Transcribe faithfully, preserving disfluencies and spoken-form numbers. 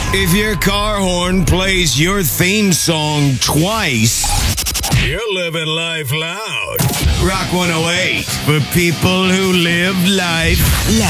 If your car horn plays your theme song twice, you're living life loud. Rock one oh eight for people who live life loud.